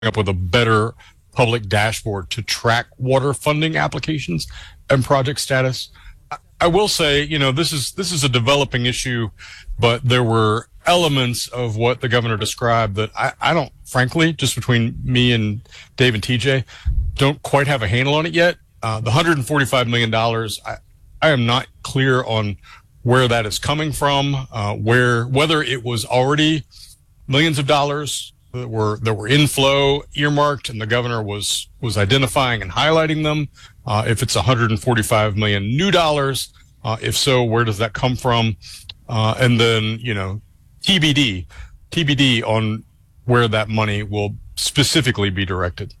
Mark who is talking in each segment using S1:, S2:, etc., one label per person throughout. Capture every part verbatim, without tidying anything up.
S1: up with a better public dashboard to track water funding applications and project status. I will say, you know, this is this is a developing issue, but there were elements of what the governor described that I, I don't, frankly, just between me and Dave and T J, don't quite have a handle on it yet. Uh, the one hundred forty-five million dollars, I, I am not clear on where that is coming from, uh, where whether it was already millions of dollars that were that were inflow earmarked, and the governor was was identifying and highlighting them. Uh, if it's one hundred forty-five million new dollars, uh, if so, where does that come from? Uh, and then, you know, T B D, T B D on where that money will specifically be directed.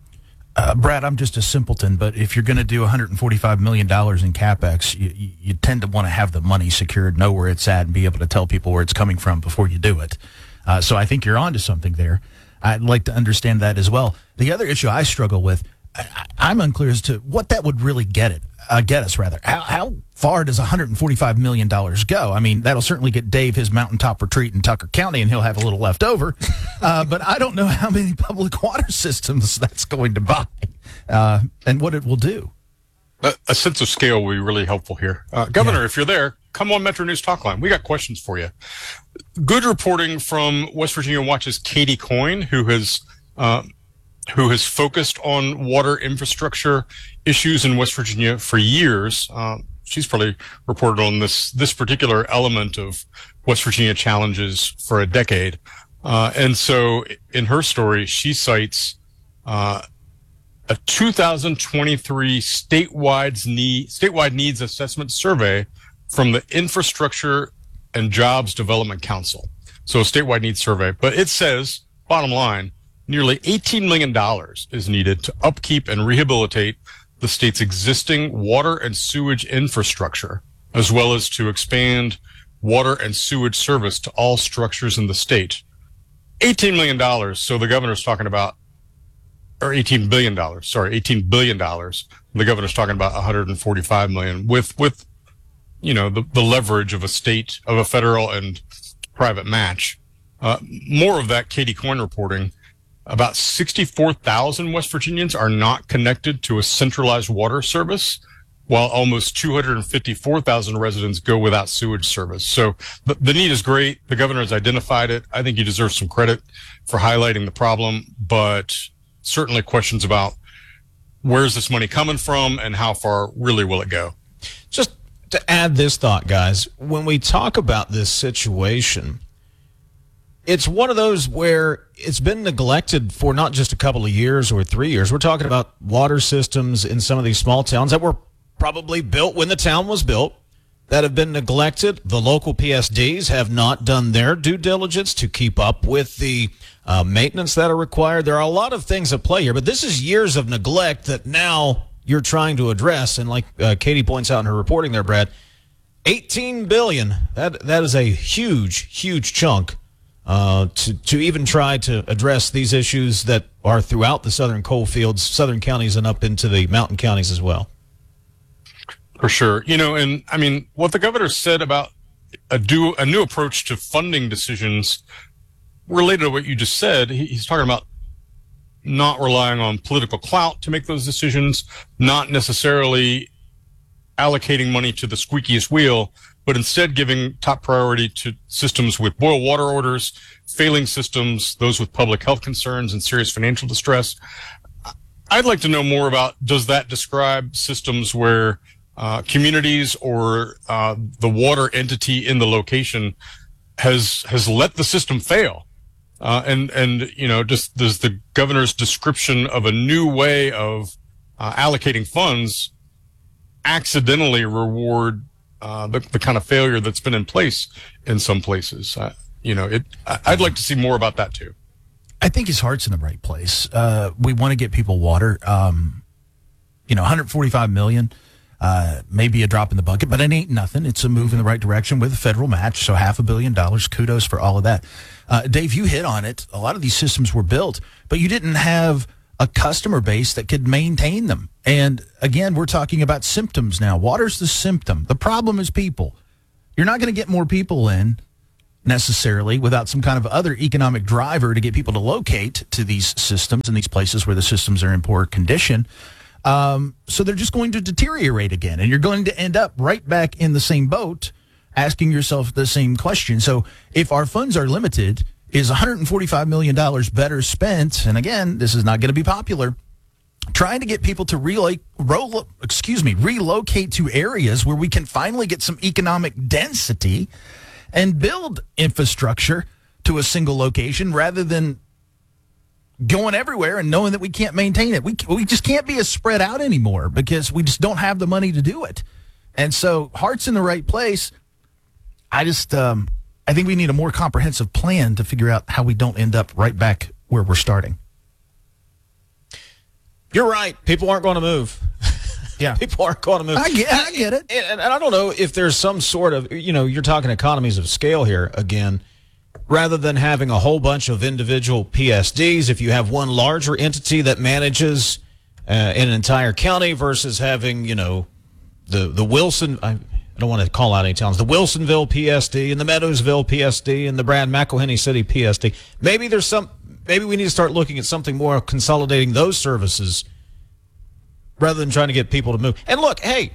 S2: Uh, Brad, I'm just a simpleton, but if you're going to do one hundred forty-five million dollars in CapEx, you, you, you tend to want to have the money secured, know where it's at, and be able to tell people where it's coming from before you do it. Uh, so I think you're onto something there. I'd like to understand that as well. The other issue I struggle with, I, I'm unclear as to what that would really get it, uh, get us rather. How, how far does one hundred forty-five million dollars go? I mean, that'll certainly get Dave his mountaintop retreat in Tucker County, and he'll have a little left over. Uh, but I don't know how many public water systems that's going to buy uh, and what it will do.
S1: A, a sense of scale will be really helpful here. Uh, Governor, yeah. If you're there, come on Metro News Talk Line. We got questions for you. Good reporting from West Virginia Watch's Katie Coyne, who has uh, who has focused on water infrastructure issues in West Virginia for years. Uh, she's probably reported on this this particular element of West Virginia challenges for a decade. Uh, and so in her story, she cites uh, a two thousand twenty-three statewide, need, statewide needs assessment survey from the Infrastructure and Jobs Development Council. So a statewide needs survey. But it says, bottom line, nearly eighteen million dollars is needed to upkeep and rehabilitate the state's existing water and sewage infrastructure, as well as to expand water and sewage service to all structures in the state. eighteen million dollars. So the governor's talking about, or eighteen billion dollars, sorry, eighteen billion dollars. The governor's talking about one hundred forty-five million dollars with, with, you know, the, the leverage of a state, of a federal and private match. Uh, more of that, Katie Coyne reporting, about sixty-four thousand West Virginians are not connected to a centralized water service, while almost two hundred fifty-four thousand residents go without sewage service. So the, the need is great. The governor has identified it. I think he deserves some credit for highlighting the problem, but certainly questions about where's this money coming from and how far really will it go?
S3: Just to add this thought, guys, when we talk about this situation, it's one of those where it's been neglected for not just a couple of years or three years. We're talking about water systems in some of these small towns that were probably built when the town was built that have been neglected. The local P S Ds have not done their due diligence to keep up with the uh, maintenance that are required. There are a lot of things at play here, but this is years of neglect that now you're trying to address. And like uh, Katie points out in her reporting there, Brad, eighteen billion dollars, that, that is a huge, huge chunk uh, to, to even try to address these issues that are throughout the southern coal fields, southern counties, and up into the mountain counties as well.
S1: For sure. You know, and I mean, what the governor said about a, do, a new approach to funding decisions related to what you just said, he, he's talking about not relying on political clout to make those decisions, not necessarily allocating money to the squeakiest wheel, but instead giving top priority to systems with boil water orders, failing systems, those with public health concerns and serious financial distress. I'd like to know more about, does that describe systems where uh, communities or uh, the water entity in the location has has let the system fail? Uh, and, and, you know, just does the governor's description of a new way of uh, allocating funds accidentally reward uh, the, the kind of failure that's been in place in some places? Uh, you know, it, I'd like to see more about that too.
S2: I think his heart's in the right place. Uh, we want to get people water. Um, you know, one hundred forty-five million dollars. Uh, maybe a drop in the bucket, but it ain't nothing. It's a move in the right direction with a federal match, so half a billion dollars. Kudos for all of that. Uh, Dave, you hit on it. A lot of these systems were built, but you didn't have a customer base that could maintain them. And again, we're talking about symptoms now. Water's the symptom. The problem is people. You're not going to get more people in necessarily, without some kind of other economic driver to get people to locate to these systems and these places where the systems are in poor condition. Um, so they're just going to deteriorate again, and you're going to end up right back in the same boat, asking yourself the same question. So if our funds are limited, is one hundred forty-five million dollars better spent? And again, this is not going to be popular. Trying to get people to relo- ro- excuse me, relocate to areas where we can finally get some economic density and build infrastructure to a single location rather than going everywhere and knowing that we can't maintain it. We we just can't be as spread out anymore because we just don't have the money to do it. And so heart's in the right place. I just, um, I think we need a more comprehensive plan to figure out how we don't end up right back where we're starting.
S3: You're right. People aren't going to move.
S2: Yeah.
S3: People aren't going to move.
S2: I get, I get it.
S3: And, and I don't know if there's some sort of, you know, you're talking economies of scale here again. Rather than having a whole bunch of individual P S Ds, if you have one larger entity that manages uh, an entire county versus having, you know, the, the Wilson, I, I don't want to call out any towns, the Wilsonville P S D and the Meadowsville P S D and the Brad McElhenney City P S D. Maybe there's some, maybe we need to start looking at something more consolidating those services rather than trying to get people to move. And look, hey,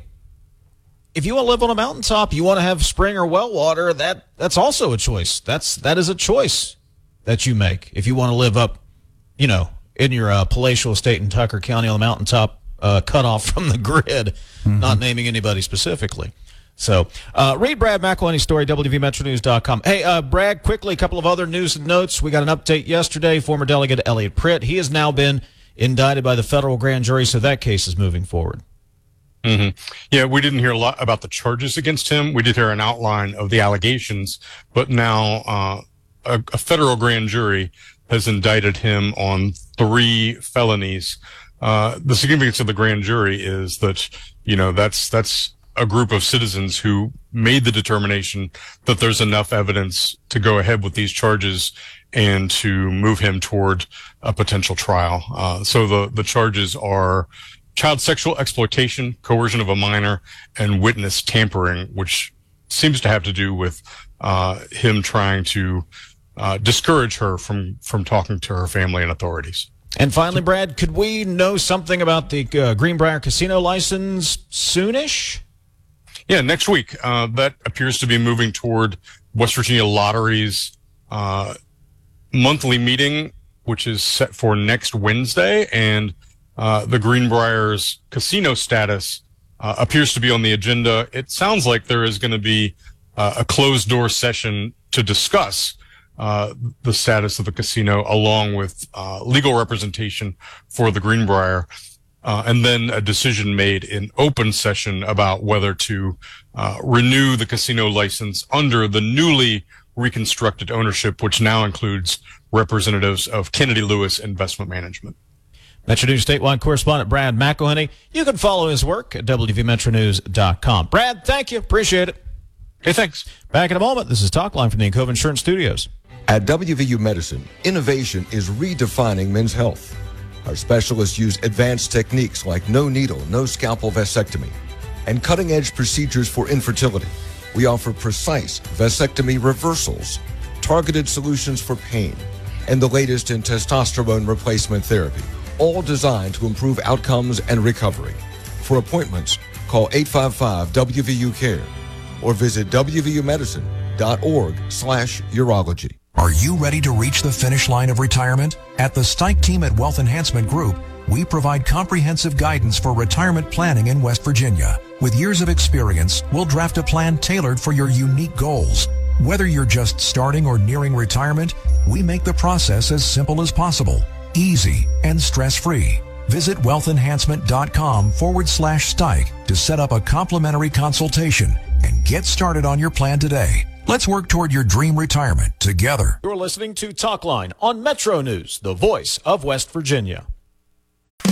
S3: if you want to live on a mountaintop, you want to have spring or well water, that that's also a choice. That's that is a choice that you make. If you want to live up, you know, in your uh, palatial estate in Tucker County on the mountaintop, uh, cut off from the grid, mm-hmm. not naming anybody specifically. So uh, read Brad McElhenney's story, W V Metro News dot com. Hey, uh, Brad, quickly, a couple of other news and notes. We got an update yesterday. Former Delegate Elliot Pritt, he has now been indicted by the federal grand jury, so that case is moving forward.
S1: Mm-hmm. Yeah, we didn't hear a lot about the charges against him. We did hear an outline of the allegations, but now uh, a, a federal grand jury has indicted him on three felonies. Uh, the significance of the grand jury is that, you know, that's that's a group of citizens who made the determination that there's enough evidence to go ahead with these charges and to move him toward a potential trial. Uh, so the, the charges are child sexual exploitation, coercion of a minor, and witness tampering, which seems to have to do with uh, him trying to uh, discourage her from, from talking to her family and authorities.
S3: And finally, Brad, could we know something about the uh, Greenbrier Casino license soonish?
S1: Yeah, next week. Uh, that appears to be moving toward West Virginia Lottery's uh, monthly meeting, which is set for next Wednesday, and Uh, the Greenbrier's casino status uh, appears to be on the agenda. It sounds like there is going to be uh, a closed-door session to discuss uh, the status of the casino, along with uh, legal representation for the Greenbrier, uh, and then a decision made in open session about whether to uh, renew the casino license under the newly reconstructed ownership, which now includes representatives of Kennedy Lewis Investment Management.
S3: Metro News statewide correspondent Brad McElhenney. You can follow his work at W V Metro News dot com. Brad, thank you. Appreciate it.
S1: Hey, thanks.
S3: Back in a moment. This is Talkline from the Encova Insurance Studios.
S4: At W V U Medicine, innovation is redefining men's health. Our specialists use advanced techniques like no needle, no scalpel vasectomy, and cutting-edge procedures for infertility. We offer precise vasectomy reversals, targeted solutions for pain, and the latest in testosterone replacement therapy, all designed to improve outcomes and recovery. For appointments, call eight five five W V U care or visit W V U medicine dot org slash urology.
S5: Are you ready to reach the finish line of retirement? At the Stike team at Wealth Enhancement Group, we provide comprehensive guidance for retirement planning in West Virginia. With years of experience, we'll draft a plan tailored for your unique goals. Whether you're just starting or nearing retirement, we make the process as simple as possible, easy, and stress-free. Visit wealthenhancement.com forward slash Stike to set up a complimentary consultation and get started on your plan today. Let's work toward your dream retirement together.
S3: You're listening to Talkline on Metro News, the voice of West Virginia.